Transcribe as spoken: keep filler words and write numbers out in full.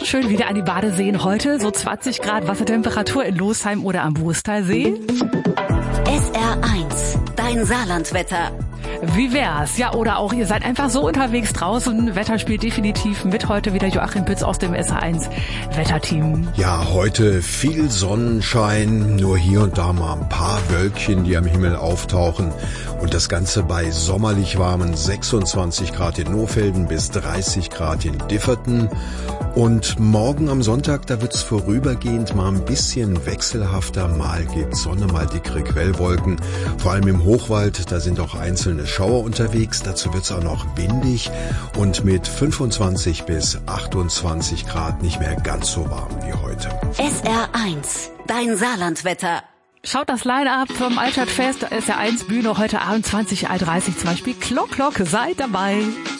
schön wieder an die Badeseen heute. So zwanzig Grad Wassertemperatur in Losheim oder am Wustersee. S R eins, dein Saarlandwetter. Wie wär's? Ja, oder auch ihr seid einfach so unterwegs draußen. Wetter spielt definitiv mit. Heute wieder Joachim Pütz aus dem S R eins Wetterteam. Ja, heute viel Sonnenschein, nur hier und da mal ein paar Wölkchen, die am Himmel auftauchen. Und das Ganze bei sommerlich warmen sechsundzwanzig Grad in Nohfelden bis dreißig Grad in Differten. Und morgen am Sonntag, da wird's vorübergehend mal ein bisschen wechselhafter. Mal gibt's Sonne, mal dickere Quellwolken. Vor allem im Hochwald, da sind auch einzelne Schauer unterwegs. Dazu wird's auch noch windig und mit fünfundzwanzig bis achtundzwanzig Grad nicht mehr ganz so warm wie heute. S R eins, dein Saarlandwetter. Schaut das Line-Up vom Altstadtfest S R eins Bühne heute Abend zwanzig Uhr dreißig zum Beispiel. Klock, Klock, seid dabei.